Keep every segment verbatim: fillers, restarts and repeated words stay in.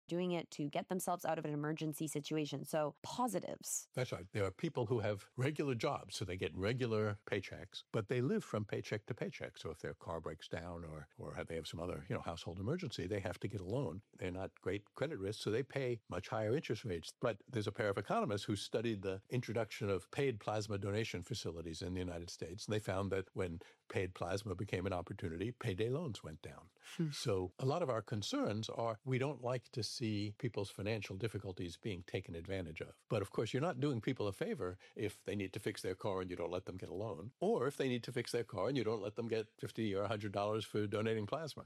doing it to get themselves out of an emergency situation. So positives. That's right. There are people who have regular jobs, so they get regular paychecks, but they live from paycheck to paycheck. So if their car breaks down or or they have some other, you know, household emergency, they have to get a loan. They're not great credit risk, so they pay much higher interest rates. But there's a pair of economists who studied the introduction of paid plasma donation facilities in the United States, and they found that when paid plasma became an opportunity, payday loans went down. Hmm. So a lot of our concerns are we don't like to see people's financial difficulties being taken advantage of. But of course, you're not doing people a favor if they need to fix their car and you don't let them get a loan, or if they need to fix their car and you don't let them get fifty or one hundred dollars for donating plasma.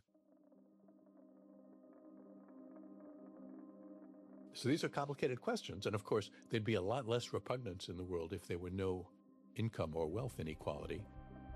So these are complicated questions. And of course, there'd be a lot less repugnance in the world if there were no income or wealth inequality.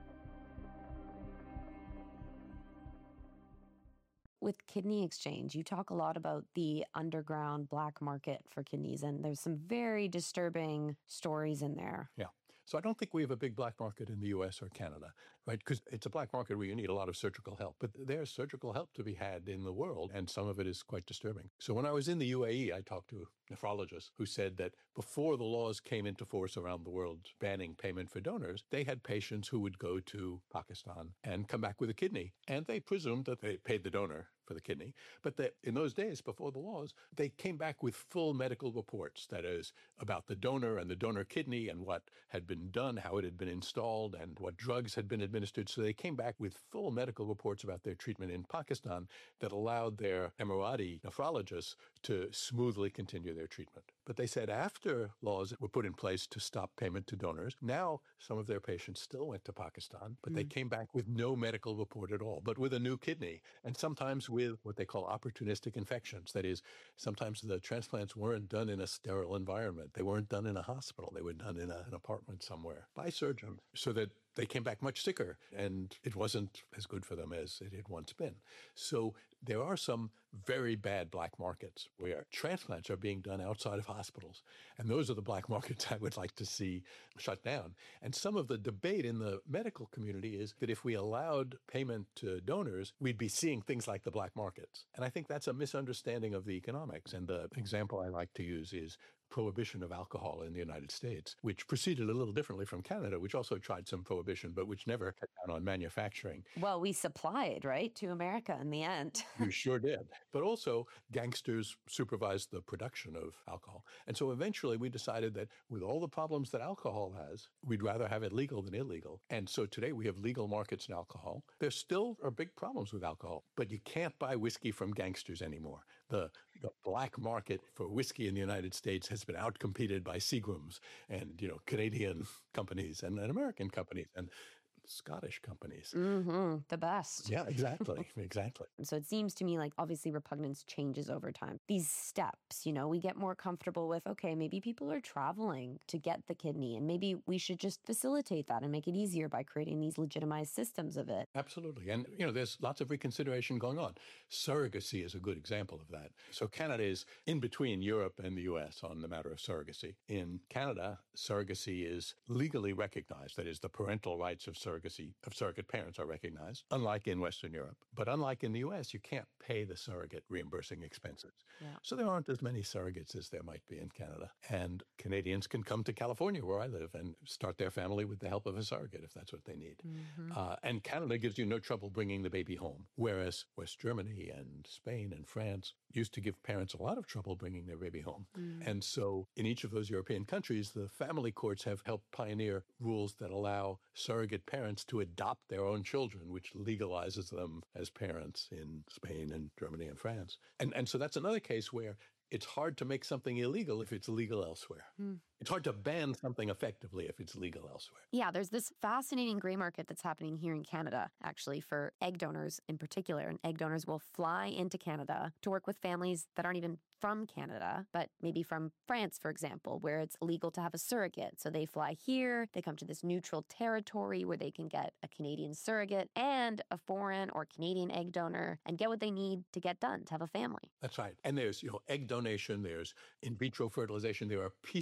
With kidney exchange, you talk a lot about the underground black market for kidneys, and there's some very disturbing stories in there. Yeah. So I don't think we have a big black market in the U S or Canada, right? Because it's a black market where you need a lot of surgical help. But there's surgical help to be had in the world, and some of it is quite disturbing. So when I was in the U A E, I talked to a nephrologist who said that before the laws came into force around the world banning payment for donors, they had patients who would go to Pakistan and come back with a kidney. And they presumed that they paid the donor for the kidney. But that in those days, before the laws, they came back with full medical reports, that is, about the donor and the donor kidney and what had been done, how it had been installed, and what drugs had been administered. So they came back with full medical reports about their treatment in Pakistan that allowed their Emirati nephrologists to smoothly continue their treatment. But they said after laws were put in place to stop payment to donors, now some of their patients still went to Pakistan, but mm. they came back with no medical report at all, but with a new kidney, and sometimes with what they call opportunistic infections. That is, sometimes the transplants weren't done in a sterile environment. They weren't done in a hospital. They were done in a, an apartment somewhere by surgeons, so that they came back much sicker, and it wasn't as good for them as it had once been. So there are some very bad black markets where transplants are being done outside of hospitals. And those are the black markets I would like to see shut down. And some of the debate in the medical community is that if we allowed payment to donors, we'd be seeing things like the black markets. And I think that's a misunderstanding of the economics. And the example I like to use is prohibition of alcohol in the United States, which proceeded a little differently from Canada, which also tried some prohibition, but which never cut down on manufacturing. Well, we supplied, right, to America in the end. You sure did. But also, gangsters supervised the production of alcohol. And so eventually we decided that with all the problems that alcohol has, we'd rather have it legal than illegal. And so today we have legal markets in alcohol. There still are big problems with alcohol, but you can't buy whiskey from gangsters anymore. The, the black market for whiskey in the United States has has been outcompeted by Seagram's and, you know, Canadian companies and, and American companies and Scottish companies. Mm-hmm. The best. Yeah, exactly. Exactly. So it seems to me like obviously repugnance changes over time. These steps, you know, we get more comfortable with, okay, maybe people are traveling to get the kidney, and maybe we should just facilitate that and make it easier by creating these legitimized systems of it. Absolutely. And, you know, there's lots of reconsideration going on. Surrogacy is a good example of that. So Canada is in between Europe and the U S on the matter of surrogacy. In Canada, surrogacy is legally recognized. That is, the parental rights of surrogacy of surrogate parents are recognized, unlike in Western Europe. But unlike in the U S, you can't pay the surrogate reimbursing expenses. Yeah. So there aren't as many surrogates as there might be in Canada. And Canadians can come to California, where I live, and start their family with the help of a surrogate if that's what they need. Mm-hmm. Uh, and Canada gives you no trouble bringing the baby home, whereas West Germany and Spain and France used to give parents a lot of trouble bringing their baby home. Mm. And so in each of those European countries, the family courts have helped pioneer rules that allow surrogate parents to adopt their own children, which legalizes them as parents in Spain and Germany and France. And, and so that's another case where it's hard to make something illegal if it's legal elsewhere. Mm. It's hard to ban something effectively if it's legal elsewhere. Yeah, there's this fascinating gray market that's happening here in Canada, actually, for egg donors in particular. And egg donors will fly into Canada to work with families that aren't even from Canada, but maybe from France, for example, where it's illegal to have a surrogate. So they fly here, they come to this neutral territory where they can get a Canadian surrogate and a foreign or Canadian egg donor and get what they need to get done to have a family. That's right. And there's, you know, egg donation, there's in vitro fertilization, there are pieces of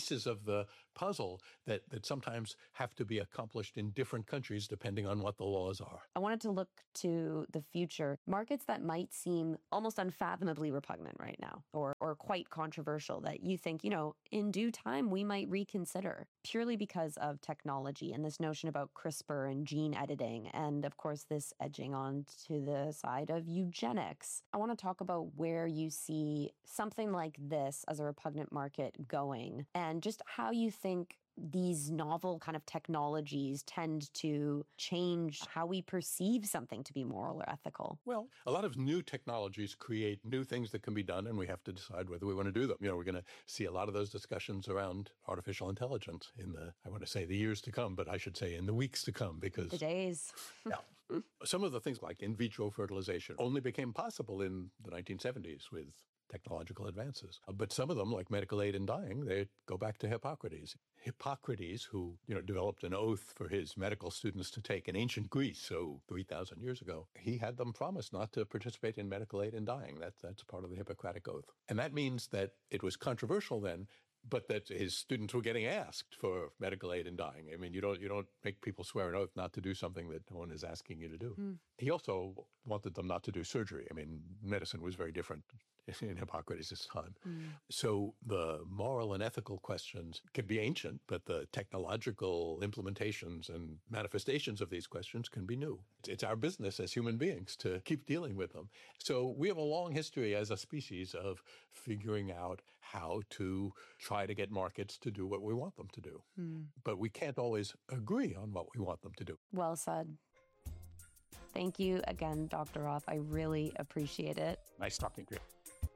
of the puzzle that, that sometimes have to be accomplished in different countries depending on what the laws are. I wanted to look to the future, markets that might seem almost unfathomably repugnant right now, or, or quite controversial that you think, you know, in due time we might reconsider, purely because of technology and this notion about CRISPR and gene editing, and of course this edging on to the side of eugenics. I want to talk about where you see something like this as a repugnant market going, and just how you think these novel kind of technologies tend to change how we perceive something to be moral or ethical. Well, a lot of new technologies create new things that can be done, and we have to decide whether we want to do them. You know, we're going to see a lot of those discussions around artificial intelligence in the, I want to say the years to come, but I should say in the weeks to come, because the days. Yeah. Some of the things like in vitro fertilization only became possible in the nineteen seventies with technological advances. But some of them, like medical aid in dying, they go back to Hippocrates. Hippocrates, who, you know, developed an oath for his medical students to take in ancient Greece, so three thousand years ago, he had them promise not to participate in medical aid in dying. That, that's part of the Hippocratic Oath. And that means that it was controversial then, but that his students were getting asked for medical aid in dying. I mean, you don't you don't make people swear an oath not to do something that no one is asking you to do. Mm. He also wanted them not to do surgery. I mean, medicine was very different in Hippocrates' time. Mm. So the moral and ethical questions can be ancient, but the technological implementations and manifestations of these questions can be new. It's our business as human beings to keep dealing with them. So we have a long history as a species of figuring out how to try to get markets to do what we want them to do. Mm. But we can't always agree on what we want them to do. Well said. Thank you again, Doctor Roth. I really appreciate it. Nice talking to you.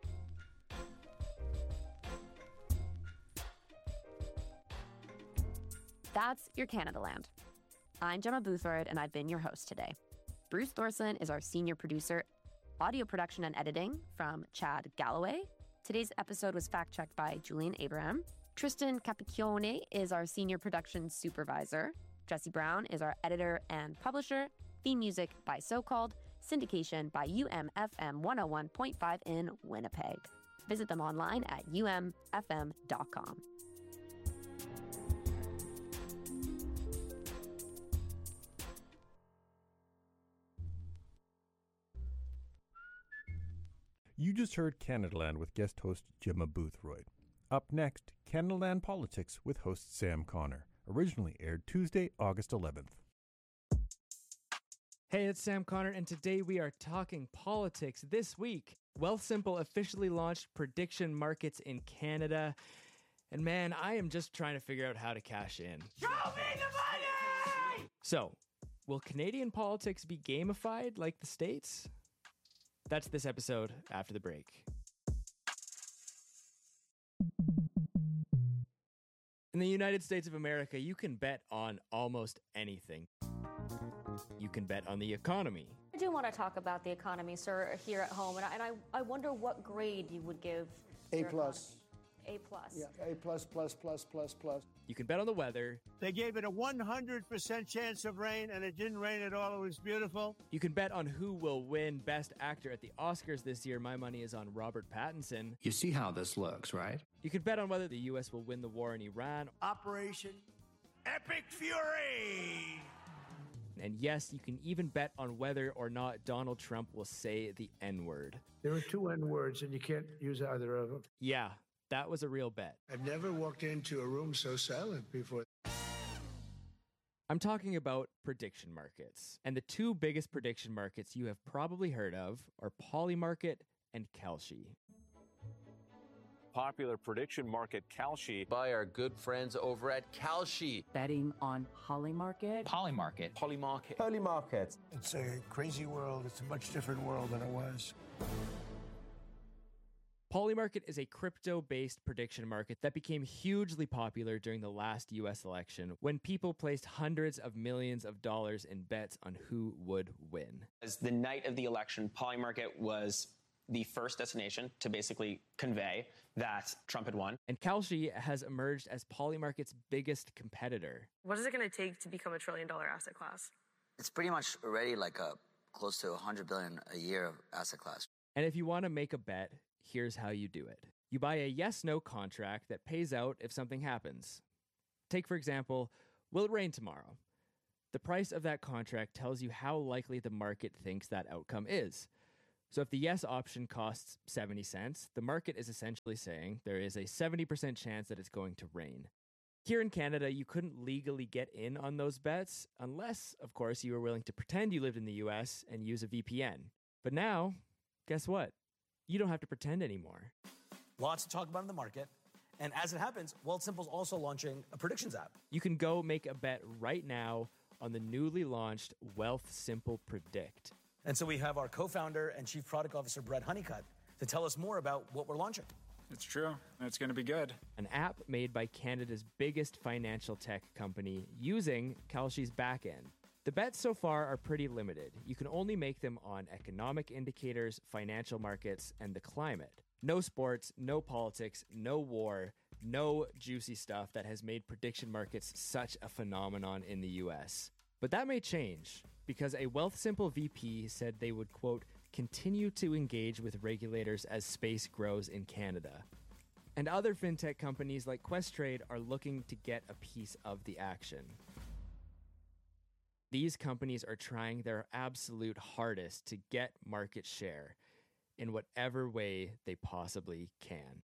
That's your Canada Land. I'm Gemma Boothroyd, and I've been your host today. Bruce Thorson is our senior producer. Audio production and editing from Chad Galloway. Today's episode was fact-checked by Julian Abraham. Tristan Capicchione is our senior production supervisor. Jesse Brown is our editor and publisher. Theme music by So Called. Syndication by U M F M one oh one point five in Winnipeg. Visit them online at u m f m dot com. You just heard Canadaland with guest host Gemma Boothroyd. Up next, Canadaland Politics with host Sam Connor. Originally aired Tuesday, August eleventh. Hey, it's Sam Connor, and today we are talking politics. This week, Wealthsimple officially launched prediction markets in Canada. And man, I am just trying to figure out how to cash in. Show me the money! So, will Canadian politics be gamified like the States? That's this episode after the break. In the United States of America, you can bet on almost anything. You can bet on the economy. I do want to talk about the economy, sir, here at home, and I, and I, I wonder what grade you would give A plus. A plus. Yeah, A plus, plus, plus, plus, plus. You can bet on the weather. They gave it a one hundred percent chance of rain, and it didn't rain at all. It was beautiful. You can bet on who will win Best Actor at the Oscars this year. My money is on Robert Pattinson. You see how this looks, right? You can bet on whether the U S will win the war in Iran. Operation Epic Fury! And yes, you can even bet on whether or not Donald Trump will say the N-word. There are two N-words, and you can't use either of them. Yeah, that was a real bet. I've never walked into a room so silent before. I'm talking about prediction markets. And the two biggest prediction markets you have probably heard of are Polymarket and Kalshi. Popular prediction market Kalshi by our good friends over at Kalshi. Betting on Polymarket? Polymarket. Polymarket. Polymarket. It's a crazy world. It's a much different world than it was. Polymarket is a crypto-based prediction market that became hugely popular during the last U S election when people placed hundreds of millions of dollars in bets on who would win. As the night of the election, Polymarket was the first destination to basically convey that Trump had won. And Kalshi has emerged as Polymarket's biggest competitor. What is it going to take to become a trillion dollar asset class? It's pretty much already like a close to one hundred billion a year of asset class. And if you want to make a bet, here's how you do it. You buy a yes-no contract that pays out if something happens. Take, for example, will it rain tomorrow? The price of that contract tells you how likely the market thinks that outcome is. So if the yes option costs seventy cents, the market is essentially saying there is a seventy percent chance that it's going to rain. Here in Canada, you couldn't legally get in on those bets unless, of course, you were willing to pretend you lived in the U S and use a V P N. But now, guess what? You don't have to pretend anymore. Lots to talk about in the market. And as it happens, Wealthsimple's also launching a predictions app. You can go make a bet right now on the newly launched Wealthsimple Predict. And so we have our co-founder and chief product officer, Brett Honeycutt, to tell us more about what we're launching. It's true. It's going to be good. An app made by Canada's biggest financial tech company using Kalshi's backend. The bets so far are pretty limited. You can only make them on economic indicators, financial markets, and the climate. No sports, no politics, no war, no juicy stuff that has made prediction markets such a phenomenon in the U S. But that may change, because a Wealthsimple V P said they would, quote, continue to engage with regulators as space grows in Canada. And other fintech companies like Questrade are looking to get a piece of the action. These companies are trying their absolute hardest to get market share in whatever way they possibly can.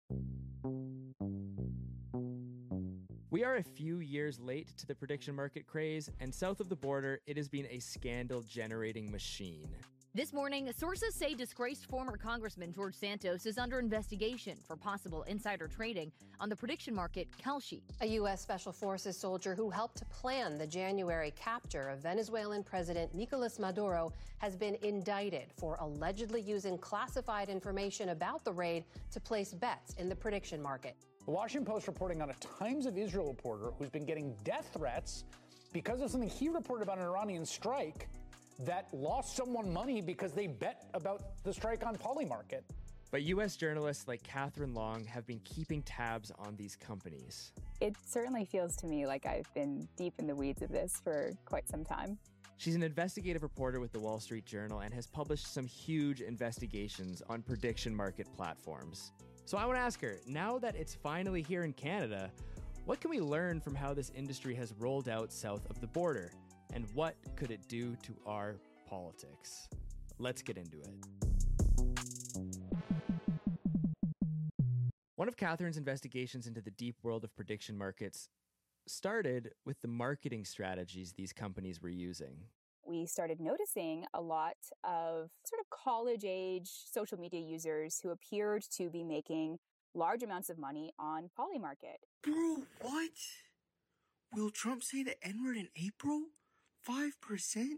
We are a few years late to the prediction market craze, and south of the border, it has been a scandal-generating machine. This morning, sources say disgraced former Congressman George Santos is under investigation for possible insider trading on the prediction market Kalshi. A U S Special Forces soldier who helped to plan the January capture of Venezuelan President Nicolas Maduro has been indicted for allegedly using classified information about the raid to place bets in the prediction market. The Washington Post reporting on a Times of Israel reporter who's been getting death threats because of something he reported about an Iranian strike that lost someone money because they bet about the strike on Polymarket. But U S journalists like Catherine Long have been keeping tabs on these companies. It certainly feels to me like I've been deep in the weeds of this for quite some time. She's an investigative reporter with the Wall Street Journal and has published some huge investigations on prediction market platforms. So I want to ask her, now that it's finally here in Canada, what can we learn from how this industry has rolled out south of the border? And what could it do to our politics? Let's get into it. One of Catherine's investigations into the deep world of prediction markets started with the marketing strategies these companies were using. We started noticing a lot of sort of college-age social media users who appeared to be making large amounts of money on Polymarket. Bro, what? Will Trump say the N-word in April? Five percent?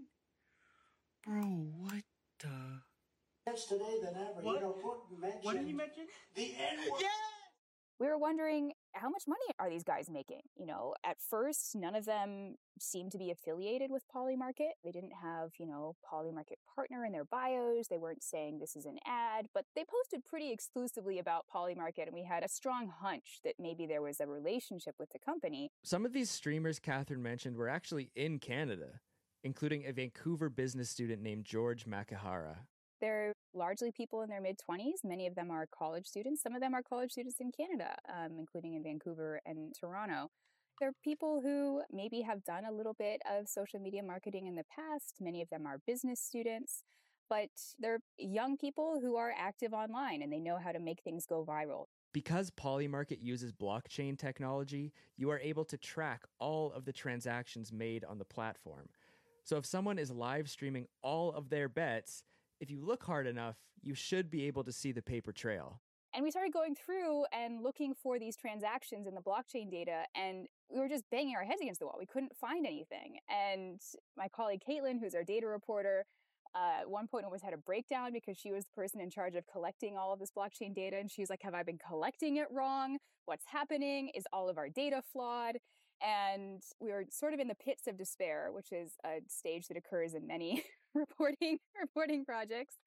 Bro, what the? Yes, today than ever. What? You know, what, mentioned What did you mention? The N-word. Yeah! We were wondering, how much money are these guys making? You know, at first, none of them seemed to be affiliated with Polymarket. They didn't have, you know, Polymarket partner in their bios. They weren't saying this is an ad, but they posted pretty exclusively about Polymarket, and we had a strong hunch that maybe there was a relationship with the company. Some of these streamers Catherine mentioned were actually in Canada, including a Vancouver business student named George Makihara. They're largely people in their mid-twenties. Many of them are college students. Some of them are college students in Canada, um, including in Vancouver and Toronto. They're people who maybe have done a little bit of social media marketing in the past. Many of them are business students, but they're young people who are active online and they know how to make things go viral. Because Polymarket uses blockchain technology, you are able to track all of the transactions made on the platform. So if someone is live streaming all of their bets, if you look hard enough, you should be able to see the paper trail. And we started going through and looking for these transactions in the blockchain data, and we were just banging our heads against the wall. We couldn't find anything. And my colleague Caitlin, who's our data reporter, uh, at one point almost had a breakdown because she was the person in charge of collecting all of this blockchain data. And she was like, have I been collecting it wrong? What's happening? Is all of our data flawed? And we were sort of in the pits of despair, which is a stage that occurs in many reporting reporting projects.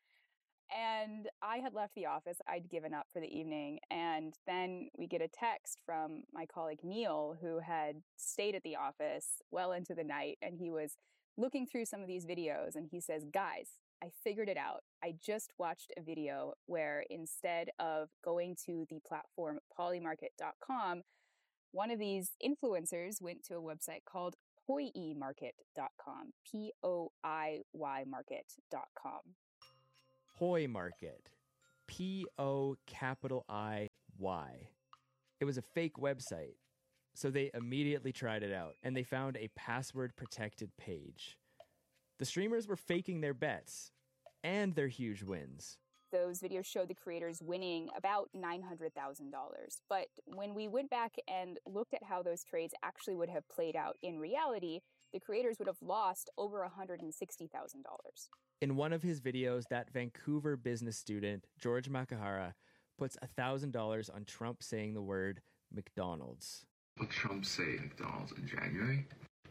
And I had left the office. I'd given up for the evening. And then we get a text from my colleague Neil, who had stayed at the office well into the night. And he was looking through some of these videos. And he says, guys, I figured it out. I just watched a video where instead of going to the platform polymarket dot com, one of these influencers went to a website called poimarket dot com, P O I Y market dot com. Poi Market, P O capital I Y. It was a fake website, so they immediately tried it out, and they found a password-protected page. The streamers were faking their bets and their huge wins. Those videos showed the creators winning about nine hundred thousand dollars. But when we went back and looked at how those trades actually would have played out in reality, the creators would have lost over one hundred sixty thousand dollars. In one of his videos, that Vancouver business student, George Makihara, puts one thousand dollars on Trump saying the word McDonald's. Will Trump say McDonald's in January?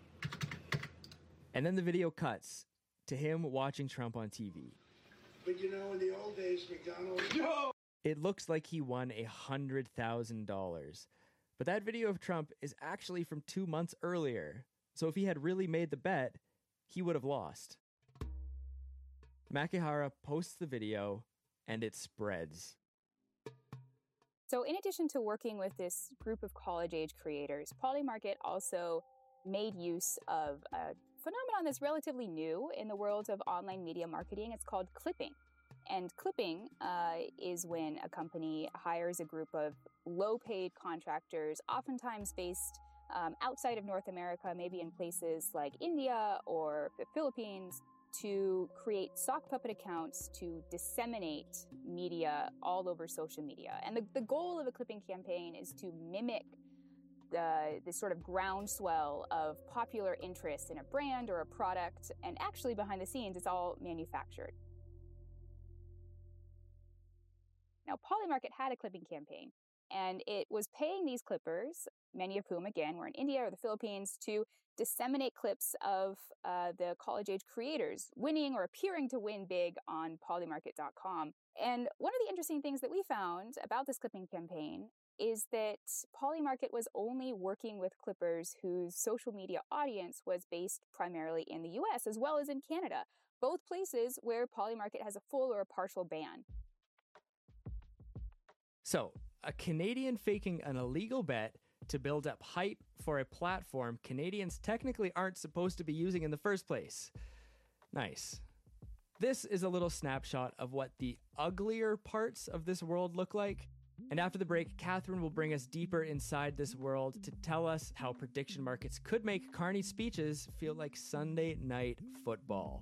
And then the video cuts to him watching Trump on T V. But you know, in the old days, McDonald's... No! It looks like he won one hundred thousand dollars. But that video of Trump is actually from two months earlier. So if he had really made the bet, he would have lost. Makihara posts the video, and it spreads. So in addition to working with this group of college-age creators, Polymarket also made use of a phenomenon that's relatively new in the world of online media marketing. It's called clipping. And clipping uh, is when a company hires a group of low-paid contractors, oftentimes based um, outside of North America, maybe in places like India or the Philippines, to create sock puppet accounts to disseminate media all over social media. And the, the goal of a clipping campaign is to mimic the, the sort of groundswell of popular interest in a brand or a product, and actually behind the scenes, it's all manufactured. Now, Polymarket had a clipping campaign, and it was paying these clippers, many of whom, again, were in India or the Philippines, to disseminate clips of uh, the college-age creators winning or appearing to win big on polymarket dot com. And one of the interesting things that we found about this clipping campaign is that Polymarket was only working with clippers whose social media audience was based primarily in the U S as well as in Canada, both places where Polymarket has a full or a partial ban. So, a Canadian faking an illegal bet to build up hype for a platform Canadians technically aren't supposed to be using in the first place. Nice. This is a little snapshot of what the uglier parts of this world look like. And after the break, Catherine will bring us deeper inside this world to tell us how prediction markets could make Carney's speeches feel like Sunday night football.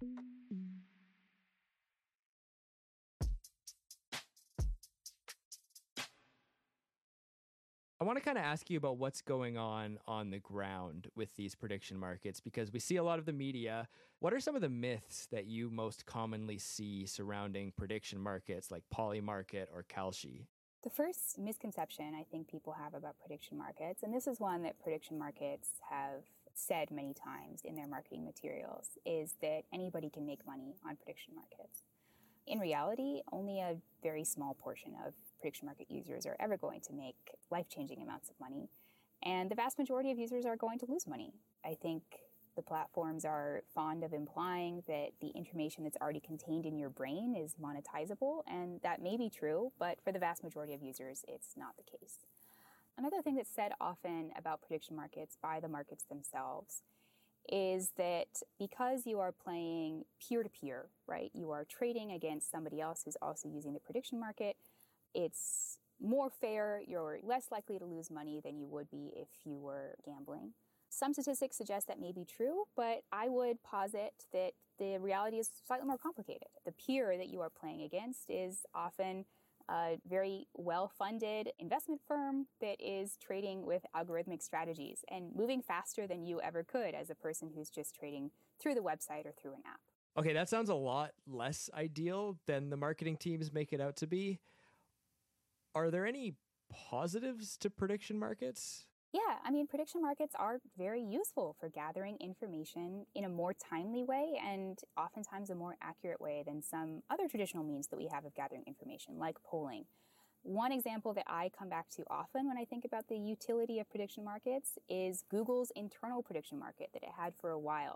I want to kind of ask you about what's going on on the ground with these prediction markets, because we see a lot of the media. What are some of the myths that you most commonly see surrounding prediction markets like Polymarket or Kalshi? The first misconception I think people have about prediction markets, and this is one that prediction markets have said many times in their marketing materials, is that anybody can make money on prediction markets. In reality, only a very small portion of prediction market users are ever going to make life-changing amounts of money, and the vast majority of users are going to lose money. I think the platforms are fond of implying that the information that's already contained in your brain is monetizable, and that may be true, but for the vast majority of users, it's not the case. Another thing that's said often about prediction markets by the markets themselves is that because you are playing peer-to-peer, right, you are trading against somebody else who's also using the prediction market, it's more fair, you're less likely to lose money than you would be if you were gambling. Some statistics suggest that may be true, but I would posit that the reality is slightly more complicated. The peer that you are playing against is often a very well-funded investment firm that is trading with algorithmic strategies and moving faster than you ever could as a person who's just trading through the website or through an app. Okay, that sounds a lot less ideal than the marketing teams make it out to be. Are there any positives to prediction markets? Yeah, I mean, prediction markets are very useful for gathering information in a more timely way and oftentimes a more accurate way than some other traditional means that we have of gathering information, like polling. One example that I come back to often when I think about the utility of prediction markets is Google's internal prediction market that it had for a while.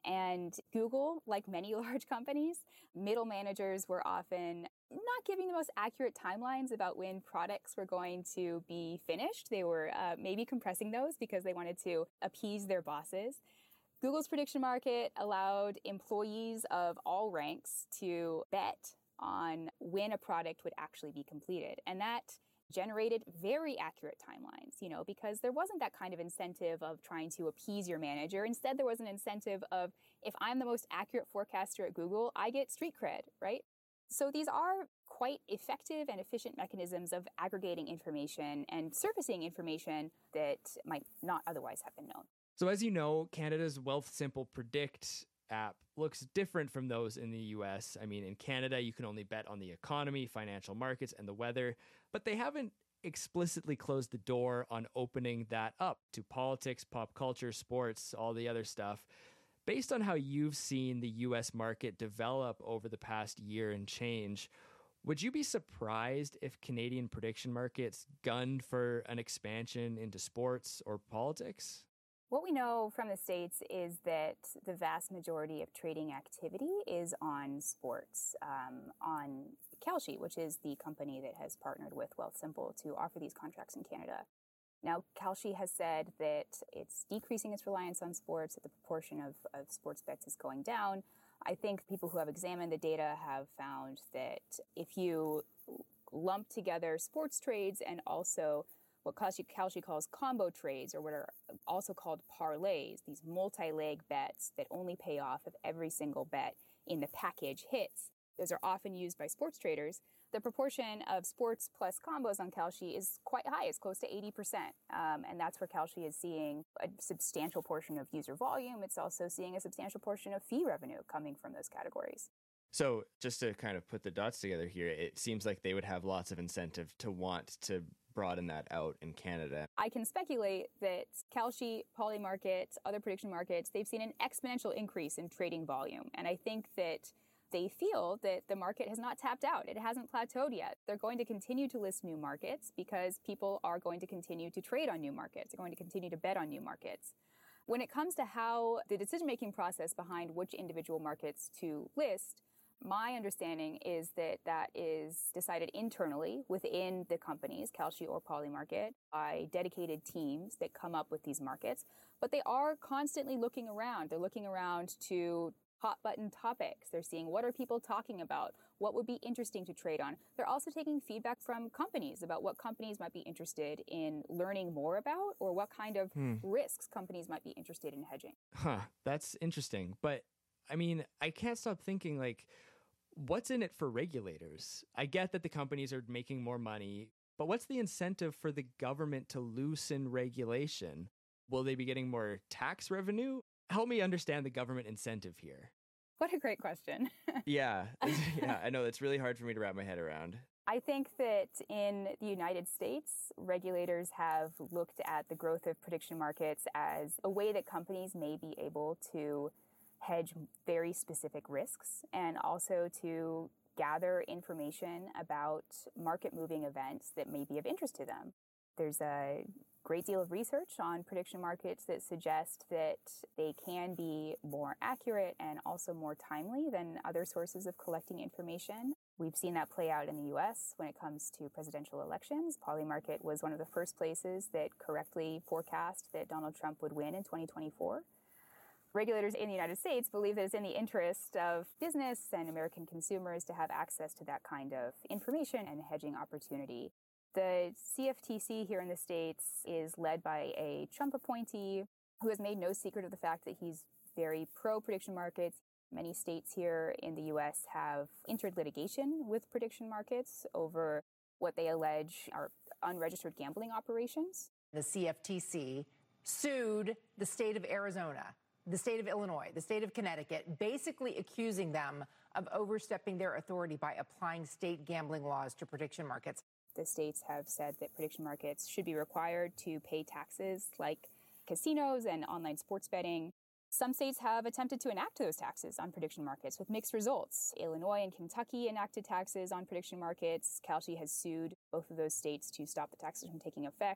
And Google, like many large companies, middle managers were often not giving the most accurate timelines about when products were going to be finished. They were uh, maybe compressing those because they wanted to appease their bosses. Google's prediction market allowed employees of all ranks to bet on when a product would actually be completed. And that generated very accurate timelines, you know, because there wasn't that kind of incentive of trying to appease your manager. Instead, there was an incentive of, if I'm the most accurate forecaster at Google, I get street cred, right? So these are quite effective and efficient mechanisms of aggregating information and surfacing information that might not otherwise have been known. So as you know, Canada's Wealthsimple Predict app looks different from those in the U S. I mean, in Canada, you can only bet on the economy, financial markets, and the weather, but they haven't explicitly closed the door on opening that up to politics, pop culture, sports, all the other stuff. Based on how you've seen the U S market develop over the past year and change, would you be surprised if Canadian prediction markets gunned for an expansion into sports or politics? What we know from the States is that the vast majority of trading activity is on sports, um, on Kalshi, which is the company that has partnered with Wealthsimple to offer these contracts in Canada. Now, Kalshi has said that it's decreasing its reliance on sports, that the proportion of, of sports bets is going down. I think people who have examined the data have found that if you lump together sports trades and also what Kalshi, Kalshi calls combo trades, or what are also called parlays, these multi-leg bets that only pay off if every single bet in the package hits. Those are often used by sports traders. The proportion of sports plus combos on Kalshi is quite high. It's close to eighty percent. Um, and that's where Kalshi is seeing a substantial portion of user volume. It's also seeing a substantial portion of fee revenue coming from those categories. So just to kind of put the dots together here, it seems like they would have lots of incentive to want to broaden that out in Canada. I can speculate that Kalshi, Polymarket, other prediction markets, they've seen an exponential increase in trading volume. And I think that they feel that the market has not tapped out. It hasn't plateaued yet. They're going to continue to list new markets because people are going to continue to trade on new markets. They're going to continue to bet on new markets. When it comes to how the decision-making process behind which individual markets to list, my understanding is that that is decided internally within the companies, Kalshi or Polymarket, by dedicated teams that come up with these markets. But they are constantly looking around. They're looking around to hot button topics. They're seeing what are people talking about, what would be interesting to trade on. They're also taking feedback from companies about what companies might be interested in learning more about or what kind of hmm. risks companies might be interested in hedging. Huh, that's interesting. But I mean, I can't stop thinking, like, what's in it for regulators? I get that the companies are making more money, but what's the incentive for the government to loosen regulation? Will they be getting more tax revenue? Help me understand the government incentive here. What a great question. yeah, yeah, I know it's really hard for me to wrap my head around. I think that in the United States, regulators have looked at the growth of prediction markets as a way that companies may be able to hedge very specific risks and also to gather information about market-moving events that may be of interest to them. There's a great deal of research on prediction markets that suggest that they can be more accurate and also more timely than other sources of collecting information. We've seen that play out in the U S when it comes to presidential elections. Polymarket was one of the first places that correctly forecast that Donald Trump would win in twenty twenty-four. Regulators in the United States believe that it's in the interest of business and American consumers to have access to that kind of information and hedging opportunity. The C F T C here in the States is led by a Trump appointee who has made no secret of the fact that he's very pro-prediction markets. Many states here in the U S have entered litigation with prediction markets over what they allege are unregistered gambling operations. The C F T C sued the state of Arizona, the state of Illinois, the state of Connecticut, basically accusing them of overstepping their authority by applying state gambling laws to prediction markets. The states have said that prediction markets should be required to pay taxes like casinos and online sports betting. Some states have attempted to enact those taxes on prediction markets with mixed results. Illinois and Kentucky enacted taxes on prediction markets. Kalshi has sued both of those states to stop the taxes from taking effect.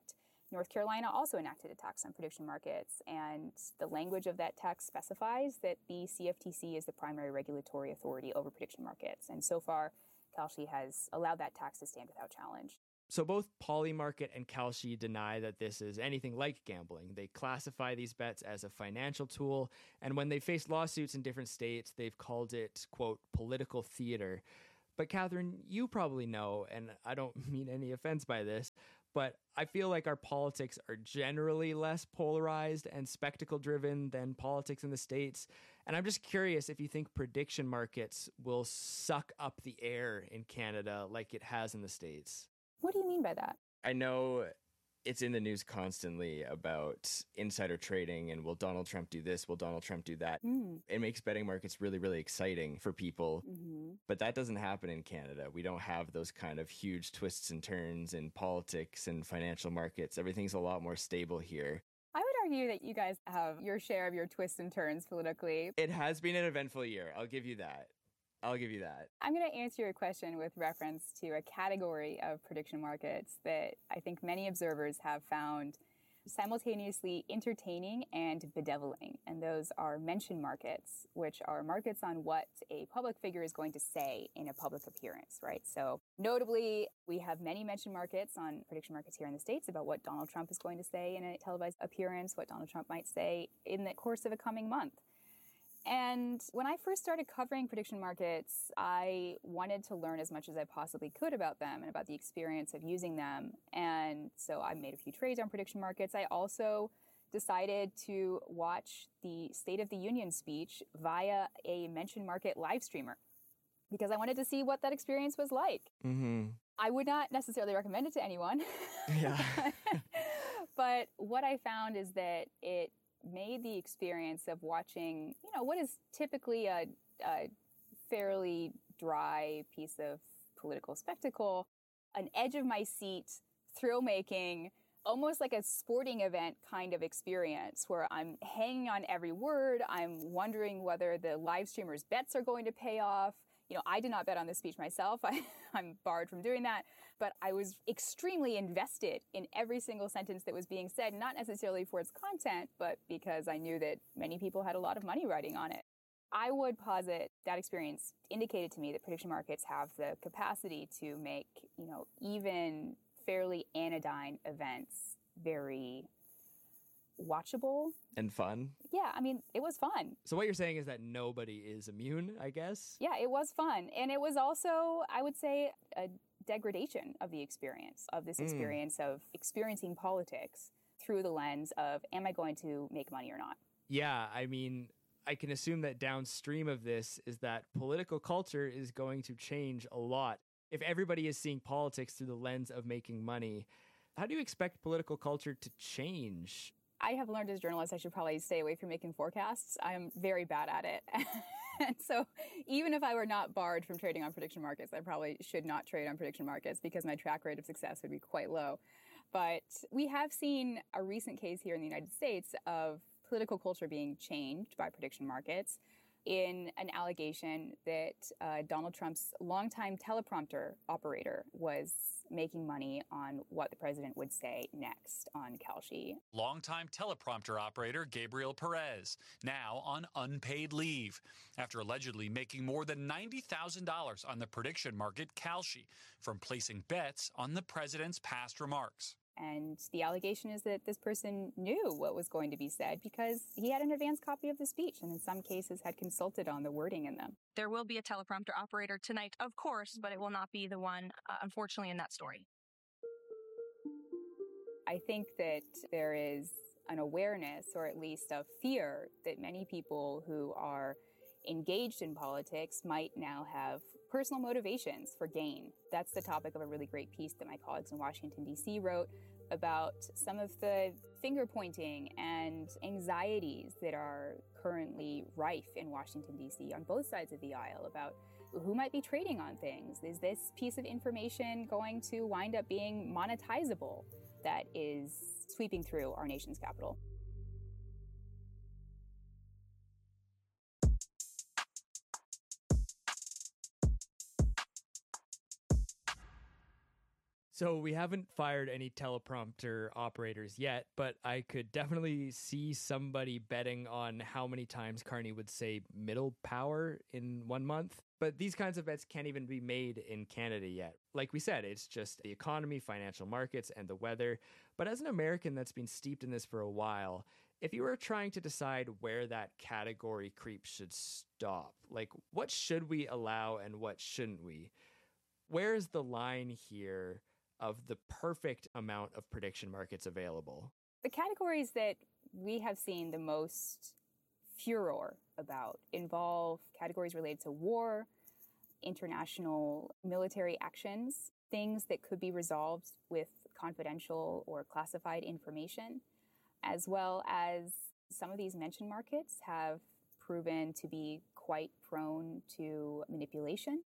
North Carolina also enacted a tax on prediction markets, and the language of that tax specifies that the C F T C is the primary regulatory authority over prediction markets. And so far, Kalshi has allowed that tax to stand without challenge. So both Polymarket and Kalshi deny that this is anything like gambling. They classify these bets as a financial tool, and when they face lawsuits in different states, they've called it, quote, political theater. But Catherine, you probably know, and I don't mean any offense by this, but I feel like our politics are generally less polarized and spectacle-driven than politics in the States. And I'm just curious if you think prediction markets will suck up the air in Canada like it has in the States. What do you mean by that? I know it's in the news constantly about insider trading and will Donald Trump do this? Will Donald Trump do that? Mm. It makes betting markets really, really exciting for people. Mm-hmm. But that doesn't happen in Canada. We don't have those kind of huge twists and turns in politics and financial markets. Everything's a lot more stable here. I would argue that you guys have your share of your twists and turns politically. It has been an eventful year. I'll give you that. I'll give you that. I'm going to answer your question with reference to a category of prediction markets that I think many observers have found simultaneously entertaining and bedeviling. And those are mention markets, which are markets on what a public figure is going to say in a public appearance, right? So notably, we have many mention markets on prediction markets here in the States about what Donald Trump is going to say in a televised appearance, what Donald Trump might say in the course of a coming month. And when I first started covering prediction markets, I wanted to learn as much as I possibly could about them and about the experience of using them. And so I made a few trades on prediction markets. I also decided to watch the State of the Union speech via a mention market live streamer because I wanted to see what that experience was like. Mm-hmm. I would not necessarily recommend it to anyone. Yeah. But what I found is that it made the experience of watching, you know, what is typically a, a fairly dry piece of political spectacle, an edge of my seat, thrill-making, almost like a sporting event kind of experience where I'm hanging on every word. I'm wondering whether the live streamer's bets are going to pay off. You know, I did not bet on this speech myself. I, I'm barred from doing that. But I was extremely invested in every single sentence that was being said, not necessarily for its content, but because I knew that many people had a lot of money riding on it. I would posit that experience indicated to me that prediction markets have the capacity to make, you know, even fairly anodyne events very watchable. And fun. Yeah, I mean, it was fun. So what you're saying is that nobody is immune, I guess? Yeah, it was fun. And it was also, I would say, a degradation of the experience, of this experience mm. of experiencing politics through the lens of, am I going to make money or not? Yeah, I mean, I can assume that downstream of this is that political culture is going to change a lot. If everybody is seeing politics through the lens of making money, how do you expect political culture to change? I have learned as a journalist I should probably stay away from making forecasts. I'm very bad at it. And so even if I were not barred from trading on prediction markets, I probably should not trade on prediction markets because my track rate of success would be quite low. But we have seen a recent case here in the United States of political culture being changed by prediction markets in an allegation that uh, Donald Trump's longtime teleprompter operator was making money on what the president would say next on Kalshi. Longtime teleprompter operator Gabriel Perez, now on unpaid leave, after allegedly making more than ninety thousand dollars on the prediction market Kalshi from placing bets on the president's past remarks. And the allegation is that this person knew what was going to be said because he had an advance copy of the speech and in some cases had consulted on the wording in them. There will be a teleprompter operator tonight, of course, but it will not be the one, uh, unfortunately, in that story. I think that there is an awareness, or at least a fear, that many people who are engaged in politics might now have personal motivations for gain. That's the topic of a really great piece that my colleagues in Washington, D C wrote about some of the finger pointing and anxieties that are currently rife in Washington, D C on both sides of the aisle about who might be trading on things. Is this piece of information going to wind up being monetizable that is sweeping through our nation's capital? So we haven't fired any teleprompter operators yet, but I could definitely see somebody betting on how many times Carney would say middle power in one month. But these kinds of bets can't even be made in Canada yet. Like we said, it's just the economy, financial markets, and the weather. But as an American that's been steeped in this for a while, if you were trying to decide where that category creep should stop, like what should we allow and what shouldn't we? Where is the line here of the perfect amount of prediction markets available? The categories that we have seen the most furor about involve categories related to war, international military actions, things that could be resolved with confidential or classified information, as well as some of these mention markets have proven to be quite prone to manipulation.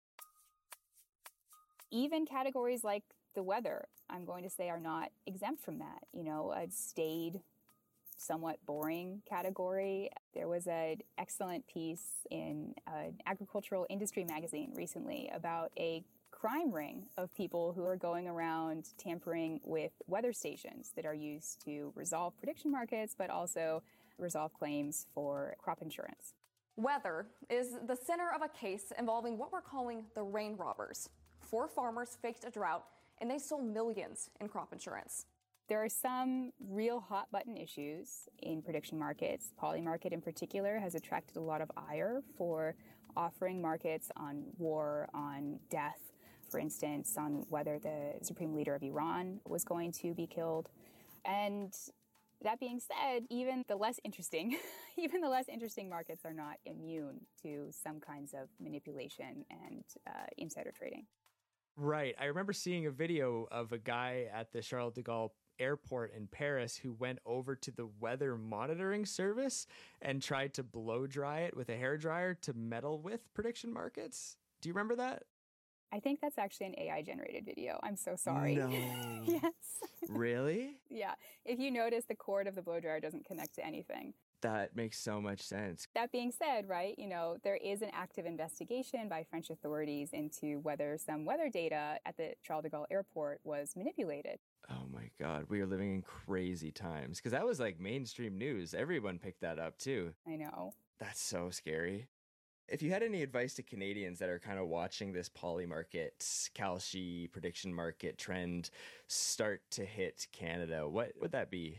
Even categories like the weather, I'm going to say, are not exempt from that. You know, a staid, somewhat boring category. There was an excellent piece in an agricultural industry magazine recently about a crime ring of people who are going around tampering with weather stations that are used to resolve prediction markets, but also resolve claims for crop insurance. Weather is the center of a case involving what we're calling the rain robbers. Four farmers faked a drought and they stole millions in crop insurance. There are some real hot button issues in prediction markets. Polymarket in particular has attracted a lot of ire for offering markets on war, on death, for instance, on whether the supreme leader of Iran was going to be killed. And that being said, even the less interesting, even the less interesting markets are not immune to some kinds of manipulation and uh, insider trading. Right. I remember seeing a video of a guy at the Charles de Gaulle airport in Paris who went over to the weather monitoring service and tried to blow dry it with a hairdryer to meddle with prediction markets. Do you remember that? I think that's actually an A I generated video. I'm so sorry. No. Yes. Really? Yeah. If you notice, the cord of the blow dryer doesn't connect to anything. That makes so much sense. That being said, right, you know, there is an active investigation by French authorities into whether some weather data at the Charles de Gaulle airport was manipulated. Oh my God, we are living in crazy times. Because that was like mainstream news. Everyone picked that up too. I know. That's so scary. If you had any advice to Canadians that are kind of watching this Polymarket, Kalshi prediction market trend start to hit Canada, what would that be?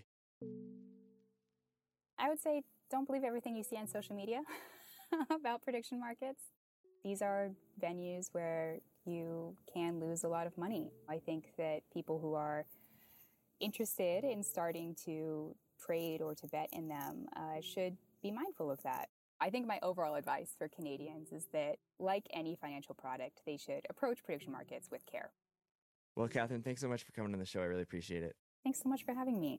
I would say don't believe everything you see on social media about prediction markets. These are venues where you can lose a lot of money. I think that people who are interested in starting to trade or to bet in them uh, should be mindful of that. I think my overall advice for Canadians is that, like any financial product, they should approach prediction markets with care. Well, Catherine, thanks so much for coming on the show. I really appreciate it. Thanks so much for having me.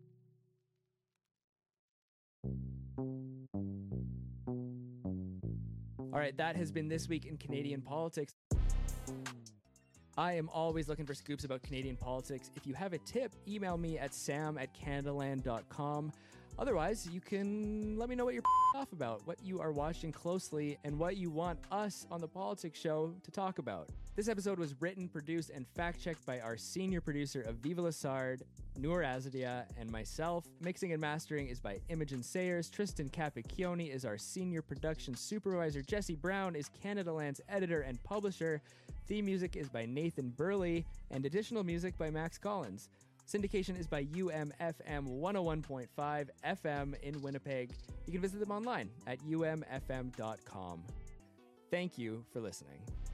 All right, that has been This Week in Canadian Politics. I am always looking for scoops about Canadian politics. If you have a tip, email me at sam at canadaland dot com. Otherwise, you can let me know what you're off about, what you are watching closely, and what you want us on the Politics Show to talk about. This episode was written, produced, and fact-checked by our senior producer, Aviva Lassard, Noor Azadia, and myself. Mixing and mastering is by Imogen Sayers. Tristan Capicchione is our senior production supervisor. Jesse Brown is Canadaland's editor and publisher. Theme music is by Nathan Burley, and additional music by Max Collins. Syndication is by U M F M one oh one point five F M in Winnipeg. You can visit them online at u m f m dot com. Thank you for listening.